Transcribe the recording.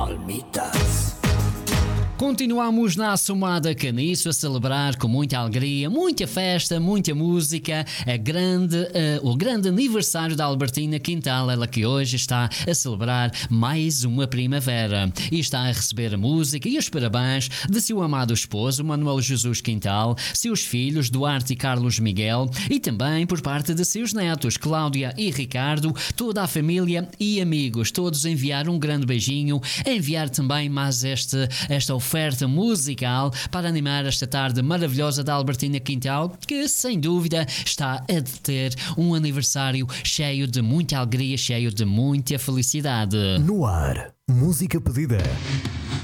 Palmitas. Continuamos na Assomada Caniço a celebrar com muita alegria, muita festa, muita música, o grande aniversário da Albertina Quintal, ela que hoje está a celebrar mais uma primavera e está a receber a música e os parabéns de seu amado esposo, Manuel Jesus Quintal, seus filhos, Duarte e Carlos Miguel, e também por parte de seus netos, Cláudia e Ricardo, toda a família e amigos, todos enviar um grande beijinho, enviar também mais esta oferta musical para animar esta tarde maravilhosa da Albertina Quintal, que sem dúvida está a ter um aniversário cheio de muita alegria, cheio de muita felicidade. No ar, música pedida.